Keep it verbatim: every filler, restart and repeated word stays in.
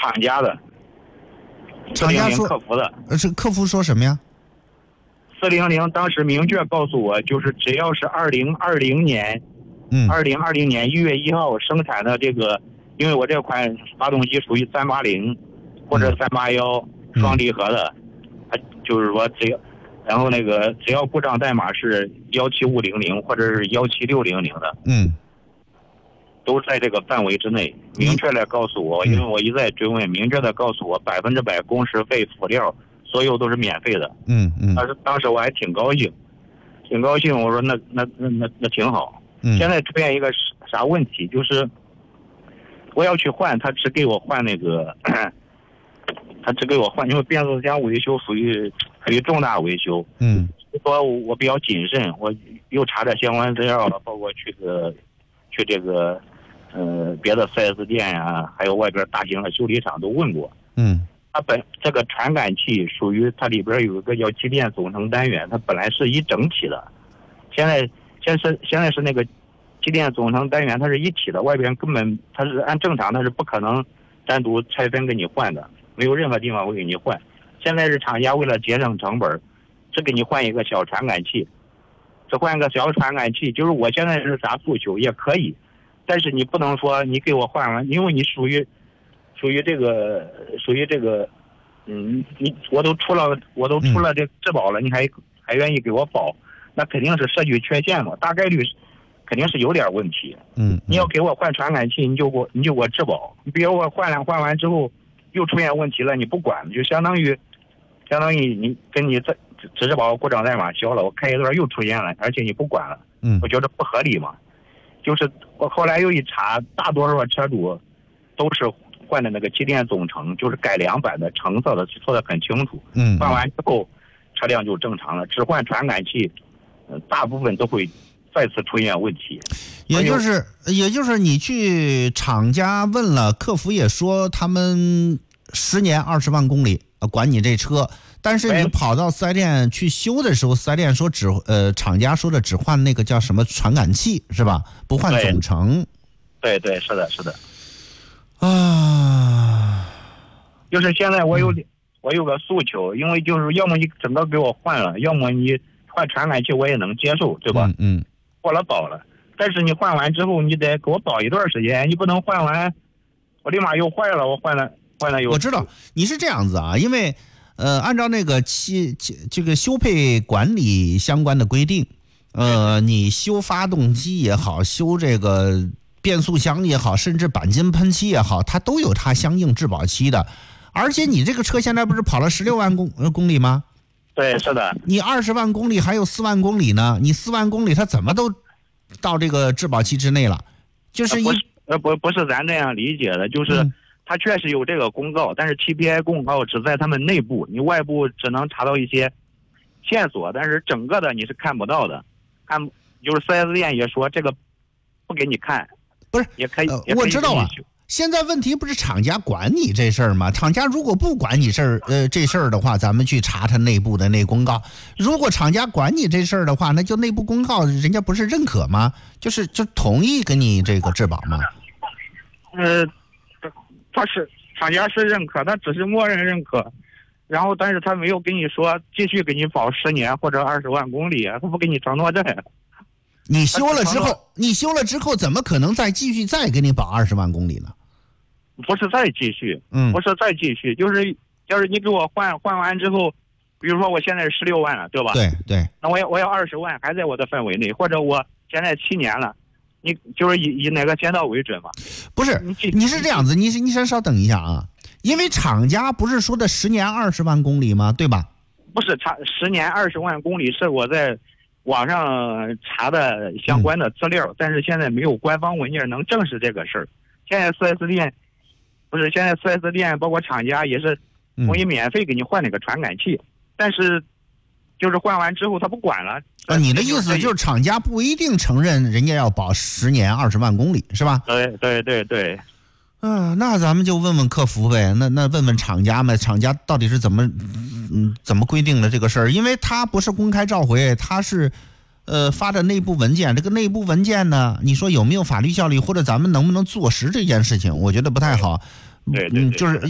厂家的， 厂家说客服的， 呃，是客服说什么呀？ 四零零当时明确告诉我，就是只要是二零二零年， 嗯， 二零二零年一月一号生产的这个，因为我这款发动机属于三八零或者三八幺双离合的，它、嗯、就是说只要，然后那个只要故障代码是幺七五零零或者是幺七六零零的， 嗯， 都在这个范围之内，明确的告诉我，嗯、因为我一再追问，明确的告诉我百分之百工时费辅料。所有都是免费的， 嗯嗯， 当时当时我还挺高兴，挺高兴。我说那那那那那挺好。 嗯， 现在出现一个啥问题，就是我要去换，他只给我换那个，他只给我换，因为变速箱维修属于属于重大维修。 嗯， 说我比较谨慎，我又查点相关资料了，包括去个去这个呃别的 四 S 店呀、啊，还有外边大型的修理厂都问过。 嗯。 它本这个传感器属于它里边有一个叫机电总成单元，它本来是一整体的，现在现在现在是那个机电总成单元它是一体的，外边根本它是按正常它是不可能单独拆分给你换的，没有任何地方会给你换。现在是厂家为了节省成本，只给你换一个小传感器，只换一个小传感器，就是我现在是啥诉求也可以，但是你不能说你给我换完，因为你属于。属于这个，属于这个，嗯，你我都出了，我都出了这质保了，你还还愿意给我保，那肯定是设计缺陷嘛，大概率肯定是有点问题。 嗯， 你要给我换传感器，你就给我你就给我质保，你比如我换了换完之后又出现问题了，你不管，就相当于相当于你跟你这只是把我故障代码消了，我开一段又出现了，而且你不管了， 嗯， 我觉得不合理嘛。就是我后来又一查，大多数车主都是。换的那个机电总成就是改良版的橙色的，说的很清楚。 嗯， 换完之后，车辆就正常了。只换传感器，呃，大部分都会再次出现问题。 也就是，也就是你去厂家问了，客服也说他们十年二十万公里管你这车，但是你跑到四 S 店去修的时候，四 S 店说只呃厂家说的只换那个叫什么传感器是吧？不换总成。 对对，是的，是的。 啊， 就是现在我有、嗯、我有个诉求，因为就是要么你整个给我换了，要么你换传感器我也能接受，对吧？ 嗯嗯， 过了保了，但是你换完之后你得给我保一段时间，你不能换完我立马又坏了，我换了换了又。 我知道你是这样子啊，因为呃，按照那个汽这个修配管理相关的规定，呃，你修发动机也好，修这个。变速箱也好，甚至钣金喷漆也好，它都有它相应质保期的。而且你这个车现在不是跑了十六万公公里吗？ 对，是的。 你二十万公里还有四万公里呢，你四万公里它怎么都到这个质保期之内了？就是一呃不不是咱这样理解的，就是、嗯、它确实有这个公告，但是 T P I 公告只在他们内部，你外部只能查到一些线索，但是整个的你是看不到的。看就是四 S 店也说这个不给你看。 不是， 也可以， 呃、我知道啊。现在问题不是厂家管你这事儿吗？厂家如果不管你事儿，呃，这事儿的话，咱们去查他内部的那公告。如果厂家管你这事儿的话，那就内部公告人家不是认可吗？就是就同意给你这个质保吗？ 呃，他是厂家是认可，他只是默认认可，然后但是他没有跟你说继续给你保十年或者二十万公里，他不给你承诺这。 你修了之后，你修了之后，怎么可能再继续再给你保二十万公里呢？ 不是再继续， 嗯， 不是再继续，就是要是你给我换换完之后，比如说我现在是十六万了，对吧？ 对对。 那我要我要二十万，还在我的范围内，或者我现在七年了，你就是以以哪个先到为准嘛？ 不是，你, 你是这样子，你是你先稍等一下啊，因为厂家不是说的十年二十万公里吗？对吧？ 不是，查十年二十万公里是我在。网上查的相关的资料、嗯，但是现在没有官方文件能证实这个事儿。现在 四 S 店不是现在 四 S 店包括厂家也是可以免费给你换那个传感器，嗯、但是就是换完之后他不管了。 啊，你的意思就是厂家不一定承认人家要保十年二十万公里是吧？ 对对对对。 嗯、呃，那咱们就问问客服呗，那那问问厂家们，厂家到底是怎么嗯怎么规定的这个事儿？因为它不是公开召回，它是呃发的内部文件。这个内部文件呢，你说有没有法律效力，或者咱们能不能坐实这件事情？我觉得不太好。 对对对， 就是。